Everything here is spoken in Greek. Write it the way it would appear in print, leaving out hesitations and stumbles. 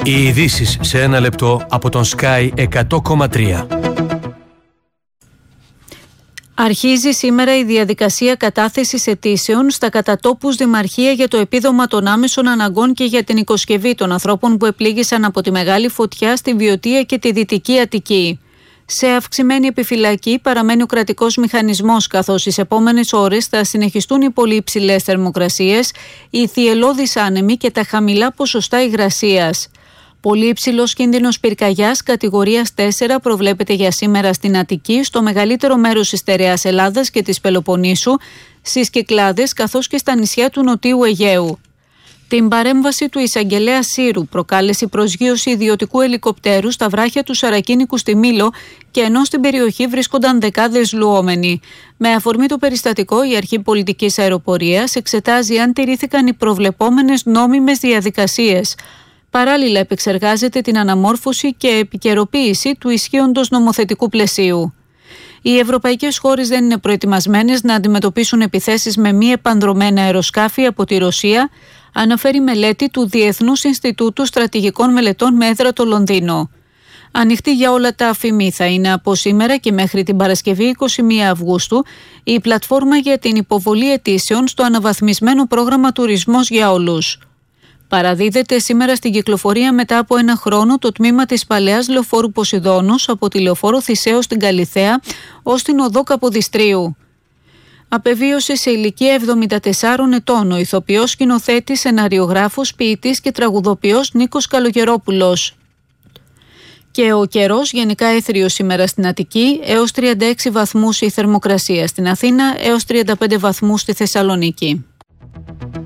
Οι ειδήσεις σε ένα λεπτό από τον Sky 100,3. Αρχίζει σήμερα η διαδικασία κατάθεσης αιτήσεων στα κατατόπους δημαρχία για το επίδομα των άμεσων αναγκών και για την οικοσκευή των ανθρώπων που επλήγησαν από τη μεγάλη φωτιά στη Βιωτία και τη Δυτική Αττική. Σε αυξημένη επιφυλακή παραμένει ο κρατικός μηχανισμός, καθώς στις επόμενες ώρες θα συνεχιστούν οι πολύ υψηλές θερμοκρασίες, οι θυελλώδεις άνεμοι και τα χαμηλά ποσοστά υγρασίας. Πολύ υψηλός κίνδυνος πυρκαγιάς κατηγορίας 4 προβλέπεται για σήμερα στην Αττική, στο μεγαλύτερο μέρος της στερεάς Ελλάδας και της Πελοποννήσου, στις Κυκλάδες καθώς και στα νησιά του Νοτίου Αιγαίου. Την παρέμβαση του εισαγγελέα Σύρου προκάλεσε η προσγείωση ιδιωτικού ελικοπτέρου στα βράχια του Σαρακίνικου στη Μήλο, και ενώ στην περιοχή βρίσκονταν δεκάδες λουόμενοι. Με αφορμή το περιστατικό, η Αρχή Πολιτικής Αεροπορίας εξετάζει αν τηρήθηκαν οι προβλεπόμενες νόμιμες διαδικασίες. Παράλληλα, επεξεργάζεται την αναμόρφωση και επικαιροποίηση του ισχύοντος νομοθετικού πλαισίου. Οι ευρωπαϊκές χώρες δεν είναι προετοιμασμένες να αντιμετωπίσουν επιθέσεις με μη επανδρωμένα αεροσκάφη από τη Ρωσία, αναφέρει μελέτη του Διεθνούς Ινστιτούτου Στρατηγικών Μελετών με έδρα το Λονδίνο. Ανοιχτή για όλα τα αφημί θα είναι από σήμερα και μέχρι την Παρασκευή 21 Αυγούστου η πλατφόρμα για την υποβολή αιτήσεων στο αναβαθμισμένο πρόγραμμα Τουρισμός για Όλους. Παραδίδεται σήμερα στην κυκλοφορία μετά από ένα χρόνο το τμήμα της παλαιάς λεωφόρου Ποσειδώνους από τη λεωφόρο Θησέως στην Καλιθέα ως την οδό Καποδιστρίου. Απεβίωσε σε ηλικία 74 ετών ο ηθοποιός, σκηνοθέτης, σεναριογράφος, ποιητής και τραγουδοποιός Νίκος Καλογερόπουλος. Και ο καιρός γενικά έθριος σήμερα στην Αττική, έως 36 βαθμούς η θερμοκρασία στην Αθήνα, έως 35 βαθμούς στη Θεσσαλονίκη.